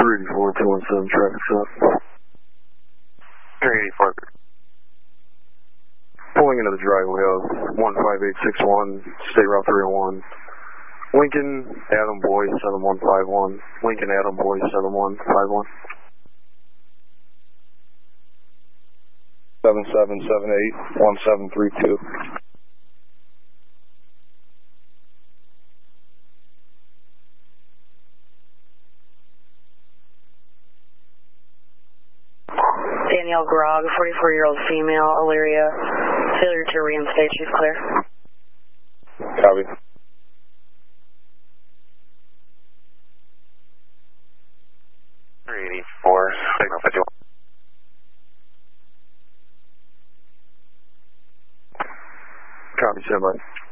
384, 217, traffic stop. 384. Pulling into the driveway of 15861, State Route 301. Lincoln, Adam Boy, 7151. Lincoln, Adam Boy, 7151. 7778-1732. Danielle Grog, 44-year-old female, Elyria. Failure to reinstate, she's clear. Copy. Signal 51. Copy, stand by.